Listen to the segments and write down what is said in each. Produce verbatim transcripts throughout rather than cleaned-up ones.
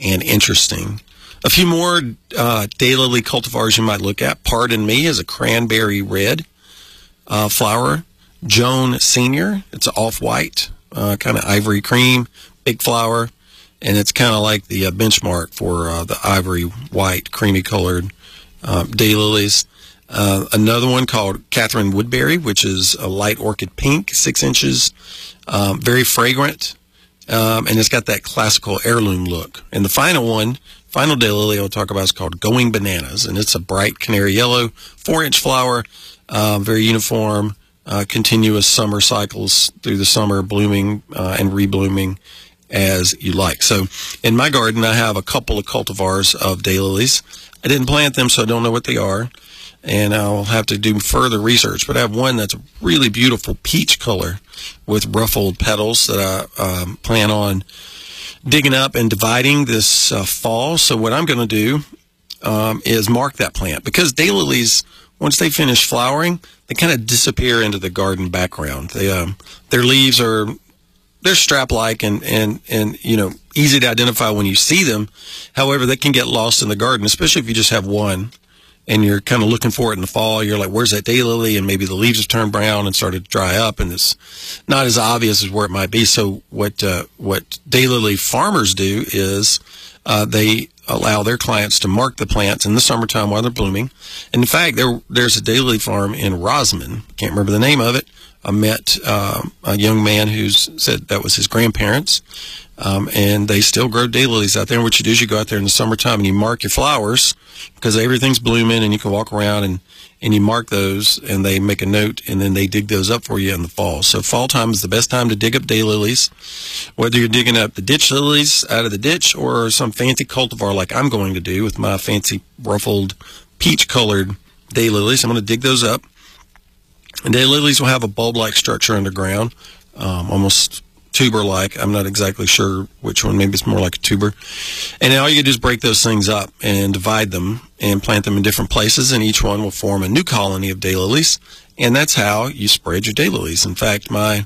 and interesting. A few more uh, daylily cultivars you might look at. Pardon Me is a cranberry red uh, flower. Joan Senior, it's off-white, uh, kind of ivory cream, big flower, and it's kind of like the uh, benchmark for uh, the ivory white, creamy-colored uh, daylilies. Uh, another one called Catherine Woodbury, which is a light orchid pink, six inches, um, very fragrant, um, and it's got that classical heirloom look. And the final one, final daylily I'll talk about is called Going Bananas, and it's a bright canary yellow, four-inch flower, uh, very uniform, uh, continuous summer cycles through the summer, blooming uh, and reblooming as you like. So in my garden, I have a couple of cultivars of daylilies. I didn't plant them, so I don't know what they are, and I'll have to do further research. But I have one that's a really beautiful peach color with ruffled petals that I um, plan on digging up and dividing this uh, fall. So what I'm going to do um, is mark that plant, because daylilies, once they finish flowering, they kind of disappear into the garden background. They, um, their leaves are, they're strap-like and, and, and, you know, easy to identify when you see them. However, they can get lost in the garden, especially if you just have one and you're kind of looking for it in the fall. You're like, where's that daylily? And maybe the leaves have turned brown and started to dry up, and it's not as obvious as where it might be. So what uh, what daylily farmers do is uh, they allow their clients to mark the plants in the summertime while they're blooming. And in fact, there there's a daylily farm in Rosman. Can't remember the name of it. I met uh, a young man who said that was his grandparents, um, and they still grow daylilies out there. And what you do is you go out there in the summertime and you mark your flowers, because everything's blooming, and you can walk around and, and you mark those, and they make a note, and then they dig those up for you in the fall. So fall time is the best time to dig up daylilies, whether you're digging up the ditch lilies out of the ditch or some fancy cultivar like I'm going to do with my fancy ruffled peach-colored daylilies. I'm going to dig those up. And daylilies will have a bulb-like structure underground, um, almost tuber-like. I'm not exactly sure which one. Maybe it's more like a tuber. And all you do is break those things up and divide them and plant them in different places, and each one will form a new colony of daylilies. And that's how you spread your daylilies. In fact, my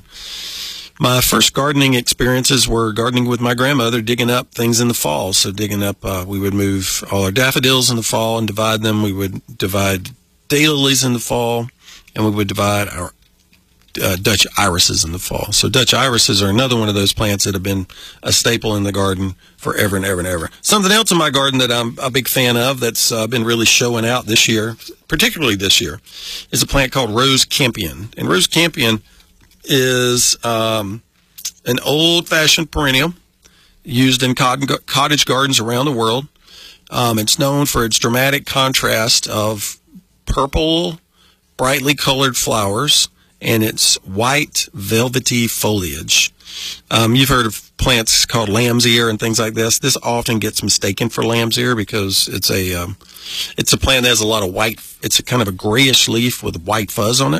my first gardening experiences were gardening with my grandmother, digging up things in the fall. So digging up, uh, we would move all our daffodils in the fall and divide them. We would divide daylilies in the fall, and we would divide our uh, Dutch irises in the fall. So Dutch irises are another one of those plants that have been a staple in the garden forever and ever and ever. Something else in my garden that I'm a big fan of that's uh, been really showing out this year, particularly this year, is a plant called Rose Campion. And Rose Campion is um, an old-fashioned perennial used in cottage gardens around the world. Um, it's known for its dramatic contrast of purple, brightly colored flowers and its white, velvety foliage. Um, you've heard of plants called lamb's ear and things like this. This often gets mistaken for lamb's ear because it's a um, it's a plant that has a lot of white. It's a kind of a grayish leaf with white fuzz on it.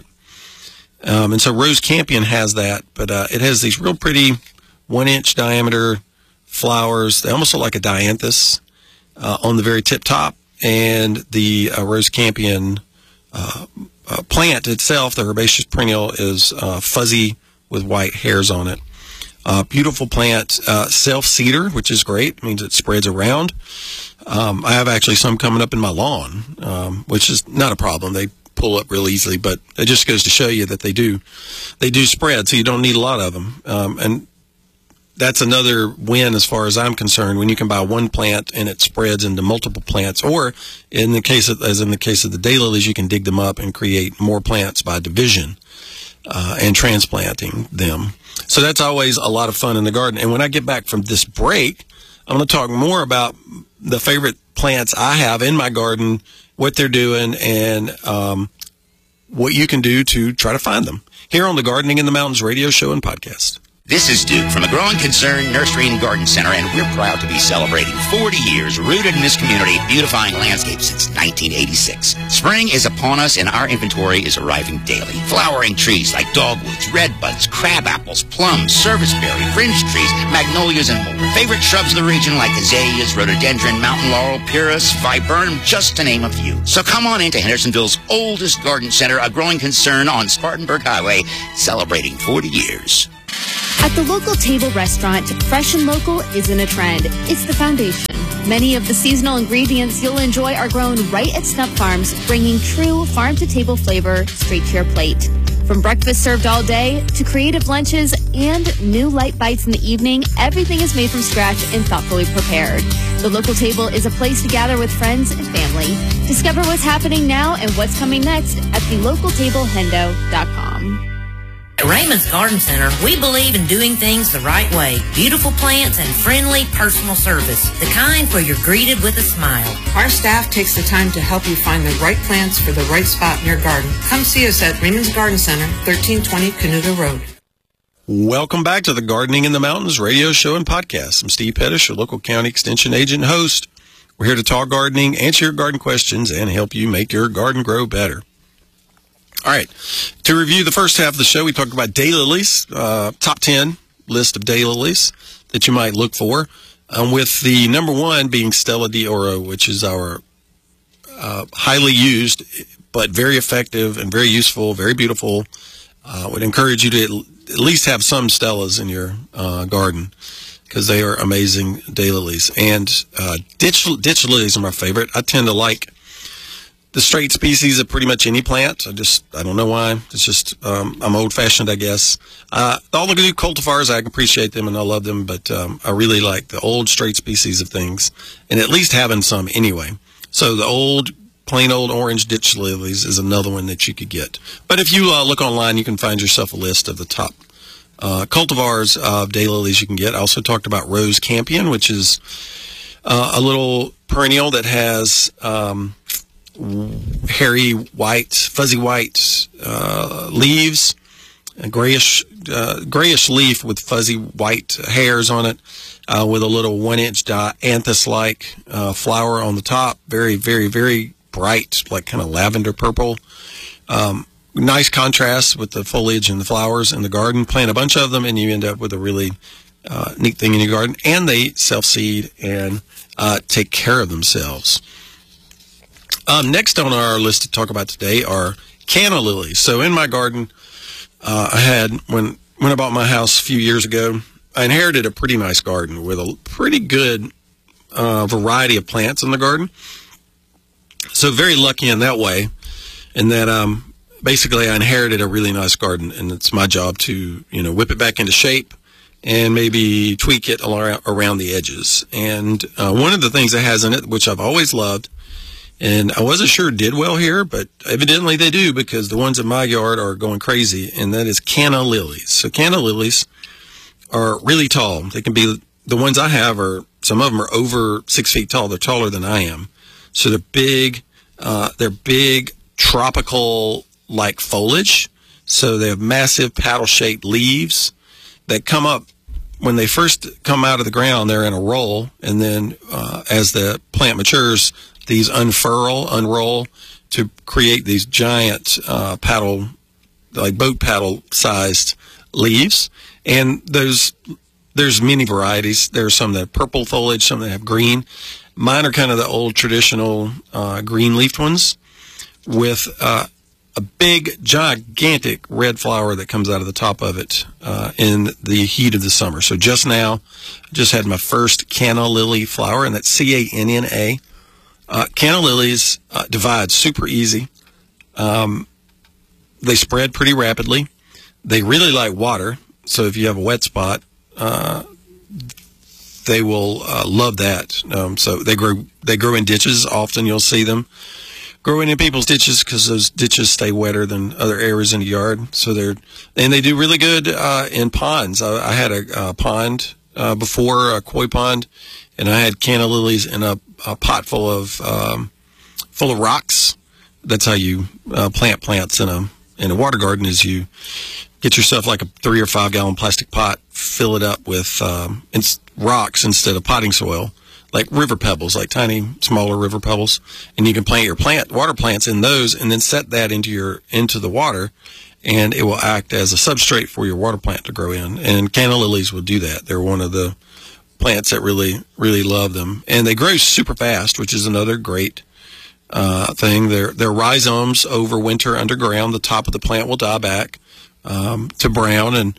Um, and so Rose Campion has that, but uh, it has these real pretty one-inch diameter flowers. They almost look like a dianthus uh, on the very tip top, and the uh, Rose Campion uh, uh, plant itself, the herbaceous perennial, is uh, fuzzy with white hairs on it. Uh, beautiful plant, uh, self-seeder, which is great. It means it spreads around. Um, I have actually some coming up in my lawn, um, which is not a problem. They pull up real easily, but it just goes to show you that they do they do spread, so you don't need a lot of them. Um, and that's another win as far as I'm concerned, when you can buy one plant and it spreads into multiple plants, or in the case of, as in the case of the daylilies, you can dig them up and create more plants by division uh, and transplanting them. So that's always a lot of fun in the garden. And when I get back from this break, I'm going to talk more about the favorite plants I have in my garden, what they're doing, and um, what you can do to try to find them here on the Gardening in the Mountains radio show and podcast. This is Duke from the Growing Concern Nursery and Garden Center, and we're proud to be celebrating forty years rooted in this community, beautifying landscapes since nineteen eighty-six. Spring is upon us, and our inventory is arriving daily. Flowering trees like dogwoods, redbuds, crabapples, plums, serviceberry, fringe trees, magnolias, and more. Favorite shrubs of the region like azaleas, rhododendron, mountain laurel, pyrrhus, viburnum, just to name a few. So come on into Hendersonville's oldest garden center, a Growing Concern on Spartanburg Highway, celebrating forty years. At the local table restaurant, fresh and local isn't a trend. It's the foundation. Many of the seasonal ingredients you'll enjoy are grown right at Snup Farms, bringing true farm-to-table flavor straight to your plate. From breakfast served all day to creative lunches and new light bites in the evening, everything is made from scratch and thoughtfully prepared. The local table is a place to gather with friends and family. Discover what's happening now and what's coming next at the local table hendo dot com. At Raymond's Garden Center, we believe in doing things the right way. Beautiful plants and friendly personal service. The kind where you're greeted with a smile. Our staff takes the time to help you find the right plants for the right spot in your garden. Come see us at Raymond's Garden Center, thirteen twenty Canuga Road. Welcome back to the Gardening in the Mountains radio show and podcast. I'm Steve Pettis, your local county extension agent and host. We're here to talk gardening, answer your garden questions, and help you make your garden grow better. All right. To review the first half of the show, we talked about daylilies, uh, top ten list of daylilies that you might look for, um, with the number one being Stella d'Oro, which is our uh, highly used but very effective and very useful, very beautiful. I uh, would encourage you to at least have some Stellas in your uh, garden because they are amazing daylilies. And uh, ditch, ditch lilies are my favorite. I tend to like the straight species of pretty much any plant. I just, I don't know why. It's just, um, I'm old-fashioned, I guess. Uh, all the new cultivars, I can appreciate them and I love them, but um, I really like the old straight species of things, and at least having some anyway. So the old, plain old orange ditch lilies is another one that you could get. But if you uh, look online, you can find yourself a list of the top uh, cultivars of daylilies you can get. I also talked about Rose Campion, which is uh, a little perennial that has Um, hairy white, fuzzy white uh, leaves, a grayish, uh, grayish leaf with fuzzy white hairs on it, uh, with a little one-inch dianthus-like uh, flower on the top. Very, very, very bright, like kind of lavender purple. Um, nice contrast with the foliage and the flowers in the garden. Plant a bunch of them, and you end up with a really uh, neat thing in your garden. And they self-seed and uh, take care of themselves. Um, next on our list to talk about today are canna lilies. So in my garden, uh, I had, when, when I bought my house a few years ago, I inherited a pretty nice garden with a pretty good uh, variety of plants in the garden. So very lucky in that way, in that um, basically I inherited a really nice garden, and it's my job to, you know, whip it back into shape and maybe tweak it around the edges. And uh, one of the things it has in it, which I've always loved, and I wasn't sure it did well here, but evidently they do, because the ones in my yard are going crazy, and that is canna lilies. So canna lilies are really tall. They can be, the ones I have are, some of them are over six feet tall. They're taller than I am. So they're big, uh, they're big tropical-like foliage. So they have massive paddle-shaped leaves that come up. When they first come out of the ground, they're in a roll, and then uh, as the plant matures, these unfurl, unroll to create these giant uh, paddle, like boat paddle-sized leaves. And those, there's many varieties. There's some that have purple foliage, some that have green. Mine are kind of the old traditional uh, green-leafed ones with uh, a big, gigantic red flower that comes out of the top of it uh, in the heat of the summer. So just now, I just had my first canna lily flower, and that's C A N N A. Uh, canna lilies uh, divide super easy. Um, they spread pretty rapidly. They really like water, so if you have a wet spot, uh, they will uh, love that. Um, so they grow they grow in ditches. Often you'll see them growing in people's ditches because those ditches stay wetter than other areas in the yard. So they're and they do really good uh, in ponds. I, I had a, a pond uh, before, a koi pond, and I had canna lilies in a, a pot full of um, full of rocks. That's how you uh, plant plants in a in a water garden. Is you get yourself like a three or five gallon plastic pot, fill it up with um, ins- rocks instead of potting soil, like river pebbles, like tiny, smaller river pebbles, and you can plant your plant water plants in those, and then set that into your into the water, and it will act as a substrate for your water plant to grow in. And canna lilies will do that. They're one of the plants that really, really love them. And they grow super fast, which is another great uh, thing. Their their rhizomes overwinter underground. The top of the plant will die back um, to brown, and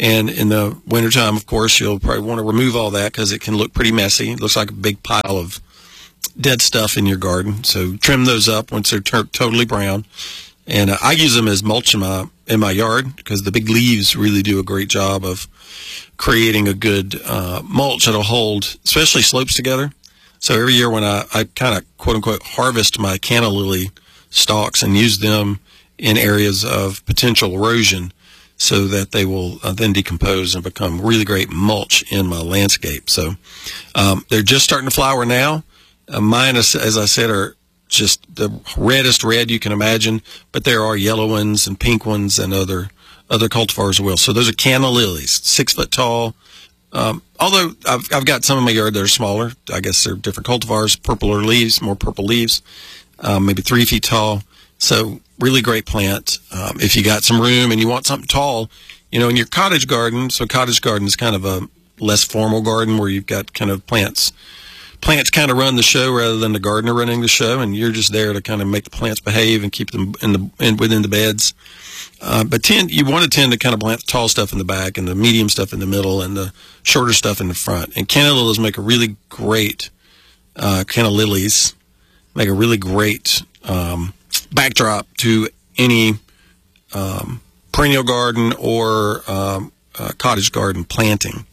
And in the wintertime, of course, you'll probably want to remove all that because it can look pretty messy. It looks like a big pile of dead stuff in your garden. So trim those up once they're t- totally brown. And uh, I use them as mulch in my, in my yard because the big leaves really do a great job of creating a good uh, mulch that'll hold, especially slopes together. So every year when I, I kind of, quote-unquote, harvest my canna lily stalks and use them in areas of potential erosion so that they will uh, then decompose and become really great mulch in my landscape. So um, they're just starting to flower now. Uh, mine, as, as I said, are just the reddest red you can imagine, but there are yellow ones and pink ones and other other cultivars as well. So those are canna lilies, six foot tall. Um, although I've, I've got some in my yard that are smaller. I guess they're different cultivars, purpler leaves, more purple leaves, um, maybe three feet tall. So really great plant. Um, if you got some room and you want something tall, you know, in your cottage garden, so cottage garden is kind of a less formal garden where you've got kind of plants. Plants kind of run the show rather than the gardener running the show, and you're just there to kind of make the plants behave and keep them in the in, within the beds. Uh, but tend, you want to tend to kind of plant the tall stuff in the back and the medium stuff in the middle and the shorter stuff in the front. And canna lilies make a really great uh, canna lilies make a really great um, backdrop to any um, perennial garden or um, uh, cottage garden planting.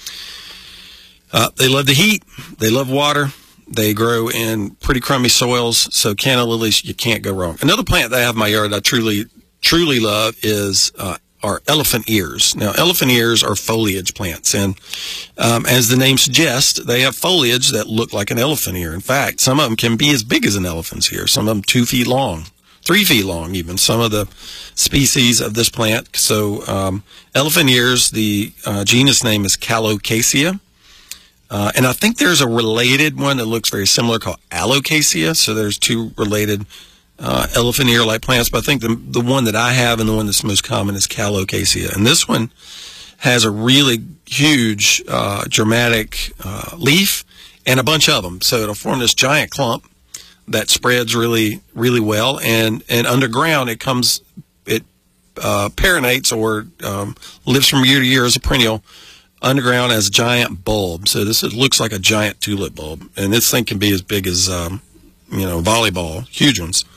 Uh, they love the heat. They love water. They grow in pretty crummy soils. So canna lilies, you can't go wrong. Another plant that I have in my yard that I truly, truly love is uh, are elephant ears. Now, elephant ears are foliage plants. And um, as the name suggests, they have foliage that look like an elephant ear. In fact, some of them can be as big as an elephant's ear. Some of them two feet long, three feet long even, some of the species of this plant. So um, elephant ears, the uh, genus name is Calocasia. Uh, and I think there's a related one that looks very similar called Alocasia. So there's two related uh, elephant ear-like plants. But I think the the one that I have and the one that's most common is Calocasia. And this one has a really huge, uh, dramatic uh, leaf and a bunch of them. So it'll form this giant clump that spreads really, really well. And, and underground, it comes, it uh, perinates or um, lives from year to year as a perennial underground as a giant bulb. So this is, looks like a giant tulip bulb. And this thing can be as big as, um, you know, volleyball, huge ones.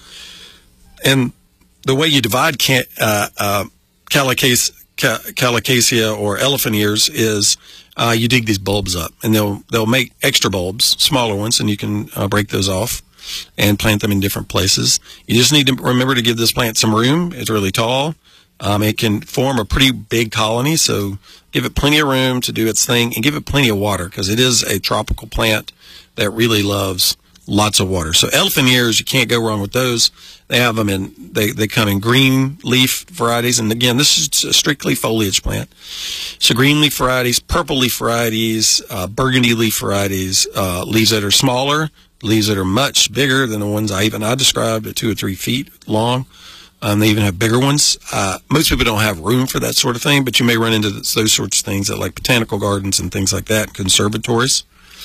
And the way you divide can, uh, uh, Calocasia, Calocasia or elephant ears is uh, you dig these bulbs up. And they'll, they'll make extra bulbs, smaller ones, and you can uh, break those off and plant them in different places. You just need to remember to give this plant some room. It's really tall. Um, it can form a pretty big colony, so give it plenty of room to do its thing and give it plenty of water because it is a tropical plant that really loves lots of water. So elephant ears, you can't go wrong with those. They have them in, they, they come in green leaf varieties. And again, this is a strictly foliage plant. So green leaf varieties, purple leaf varieties, uh, burgundy leaf varieties, uh, leaves that are smaller, leaves that are much bigger than the ones I even I described at two or three feet long. Um, they even have bigger ones. Uh, most people don't have room for that sort of thing, but you may run into this, those sorts of things at like botanical gardens and things like that, conservatories.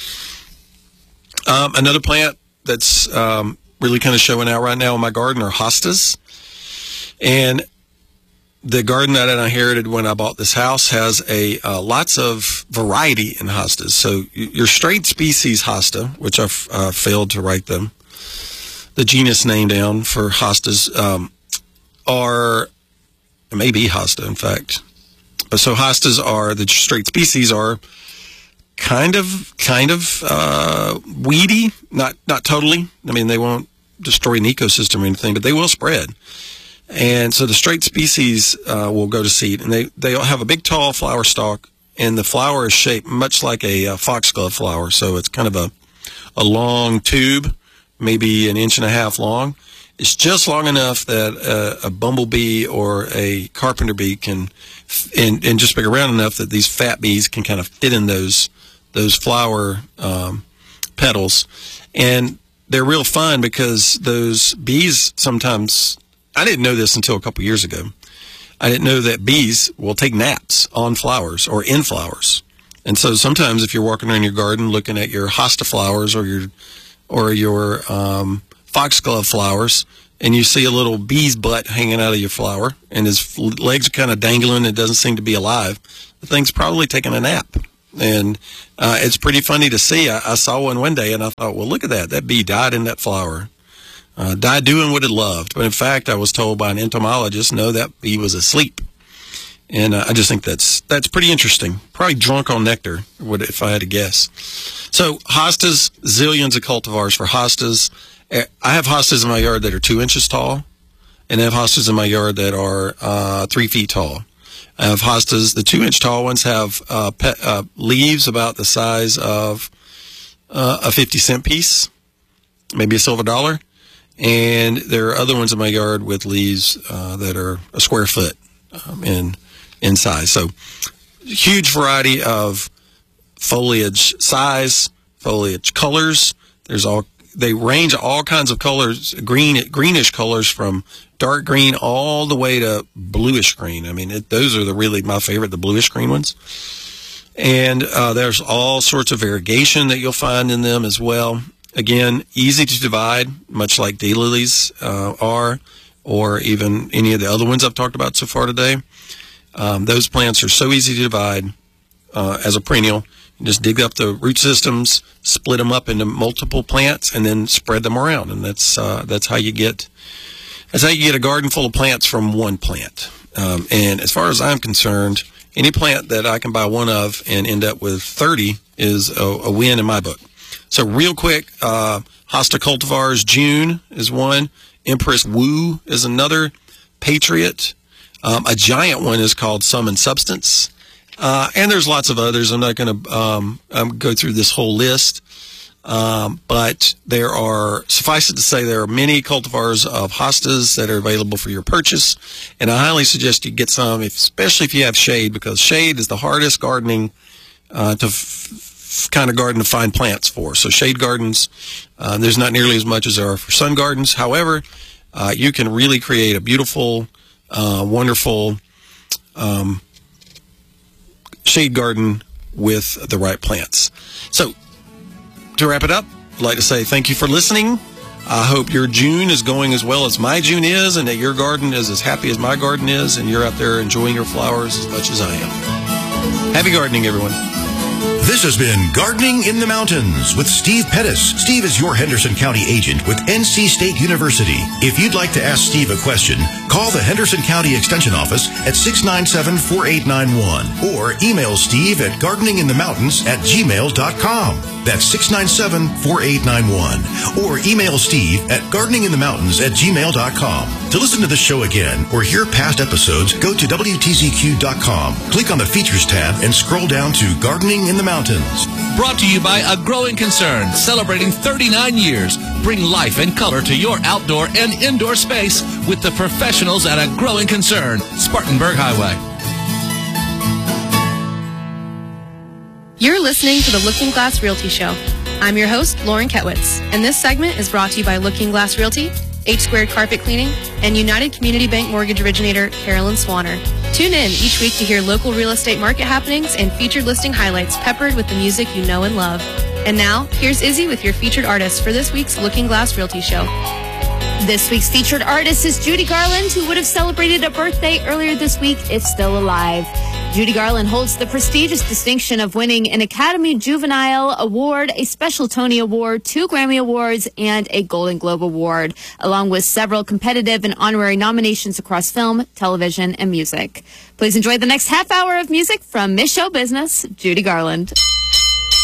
Um, another plant that's um, really kind of showing out right now in my garden are hostas. And the garden that I inherited when I bought this house has a uh, lots of variety in hostas. So your straight species hosta, which I've uh, failed to write them, the genus name down for hostas, um, are, it may be hosta, in fact. But so hostas are, the straight species are kind of, kind of uh, weedy, not not totally. I mean, they won't destroy an ecosystem or anything, but they will spread. And so the straight species uh, will go to seed, and they, they'll have a big, tall flower stalk, and the flower is shaped much like a, a foxglove flower. So it's kind of a, a long tube, maybe an inch and a half long. It's just long enough that uh, a bumblebee or a carpenter bee can, and, and just big around enough that these fat bees can kind of fit in those those flower um, petals. And they're real fun because those bees sometimes, I didn't know this until a couple years ago. I didn't know that bees will take naps on flowers or in flowers. And so sometimes if you're walking around your garden looking at your hosta flowers or your or your um, foxglove flowers, and you see a little bee's butt hanging out of your flower, and his legs are kind of dangling. It doesn't seem to be alive. The thing's probably taking a nap. And uh, it's pretty funny to see. I, I saw one one day, and I thought, well, look at that. That bee died in that flower. Uh, died doing what it loved. But in fact, I was told by an entomologist, no, that bee was asleep. And uh, I just think that's that's pretty interesting. Probably drunk on nectar, would if I had to guess. So hostas, zillions of cultivars for hostas. I have hostas in my yard that are two inches tall, and I have hostas in my yard that are uh, three feet tall. I have hostas. The two-inch tall ones have uh, pe- uh, leaves about the size of uh, a fifty-cent piece, maybe a silver dollar. And there are other ones in my yard with leaves uh, that are a square foot um, in in size. So huge variety of foliage size, foliage colors. There's all they range all kinds of colors, green greenish colors from dark green all the way to bluish green. I mean, it, those are the really my favorite, the bluish green ones. And uh, there's all sorts of variegation that you'll find in them as well. Again, easy to divide, much like daylilies uh, are, or even any of the other ones I've talked about so far today. Um, those plants are so easy to divide uh, as a perennial. You just dig up the root systems, split them up into multiple plants, and then spread them around. And that's uh, that's how you get that's how you get a garden full of plants from one plant. Um, and as far as I'm concerned, any plant that I can buy one of and end up with thirty is a, a win in my book. So real quick, uh, Hosta cultivars, June is one. Empress Wu is another. Patriot. Um, a giant one is called Sum and Substance. Uh, and there's lots of others. I'm not going to um, um, go through this whole list. Um, but there are, suffice it to say, there are many cultivars of hostas that are available for your purchase. And I highly suggest you get some, if, especially if you have shade, because shade is the hardest gardening uh, to f- kind of garden to find plants for. So shade gardens, uh, there's not nearly as much as there are for sun gardens. However, uh, you can really create a beautiful, uh, wonderful um, shade garden with the right plants. So, to wrap it up, I'd like to say thank you for listening. I hope your June is going as well as my June is, and that your garden is as happy as my garden is, and you're out there enjoying your flowers as much as I am. Happy gardening, everyone. This has been Gardening in the Mountains with Steve Pettis. Steve is your Henderson County agent with N C State University. If you'd like to ask Steve a question, call the Henderson County Extension Office at six nine seven, four eight nine one or email Steve at gardening in the mountains at gmail dot com. That's six nine seven, four eight nine one. Or email Steve at gardening in the mountains at gmail dot com. To listen to the show again or hear past episodes, go to W T Z Q dot com, click on the Features tab, and scroll down to Gardening in the Mountains. Brought to you by A Growing Concern, celebrating thirty-nine years. Bring life and color to your outdoor and indoor space with the professionals at A Growing Concern, Spartanburg Highway. You're listening to the Looking Glass Realty Show. I'm your host, Lauren Ketwitz, and this segment is brought to you by Looking Glass Realty, H Squared Carpet Cleaning, and United Community Bank Mortgage Originator Carolyn Swanner. Tune in each week to hear local real estate market happenings and featured listing highlights peppered with the music you know and love. And now, here's Izzy with your featured artist for this week's Looking Glass Realty Show. This week's featured artist is Judy Garland, who would have celebrated a birthday earlier this week if still alive. Judy Garland holds the prestigious distinction of winning an Academy Juvenile Award, a Special Tony Award, two Grammy Awards, and a Golden Globe Award, along with several competitive and honorary nominations across film, television, and music. Please enjoy the next half hour of music from Miss Show Business, Judy Garland.